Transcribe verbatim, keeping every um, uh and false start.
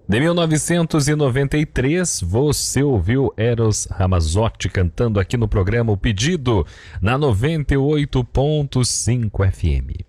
De mil novecentos e noventa e três, você ouviu Eros Ramazzotti cantando aqui no programa O Pedido, na noventa e oito ponto cinco F M.